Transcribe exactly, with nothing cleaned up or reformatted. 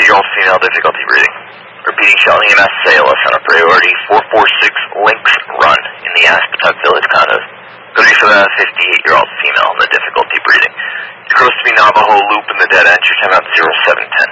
fifty-eight-year-old female, difficulty breathing. Repeating, Shelton E M S, S A L S on a priority four four six Links Run in the Aspetuck Village condos. Going to be for the fifty-eight-year-old female in the difficulty breathing. You're close to be Navajo Loop in the dead end. Your time out zero seven ten.